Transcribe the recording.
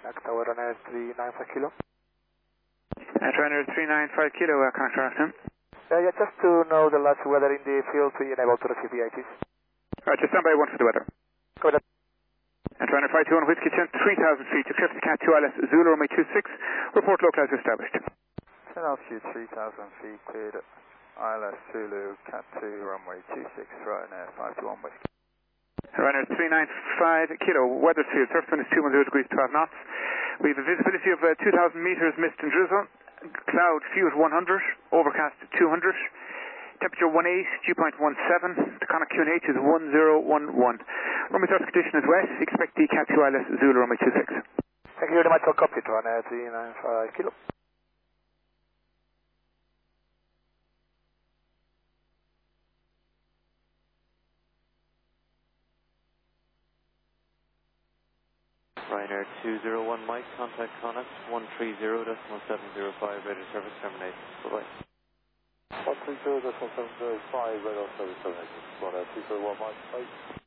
Next tower runner 395 kilo. Runner 395 kilo, connector afternoon. Yeah, just to know the last weather in the field to enable to receive VIPs. Just stand by one for the weather. Go ahead. Runner 521 Whiskey 10, 3,000 feet, accept the Cat 2 ILS Zulu runway 26, report local as established. 10 altitude 3,000 feet, cleared ILS Zulu, Cat 2, runway 26, right now, 521 Whiskey. Runner 395 kilo, weather field, surface wind is 210 degrees 12 knots. We have a visibility of 2,000 meters mist and drizzle, cloud few at 100, overcast at 200, temperature 18, dew point 17, the conic QNH is 1011. Runway surface condition is wet, expect the Cat 2 ILS Zulu runway 26. Thank you very much for copy, runner 395 kilo. Ryanair 201 Mike, contact Connacht 130.705, radar service terminated. Bye-bye. 130.705, radar service terminated. Ryanair 201 Mike,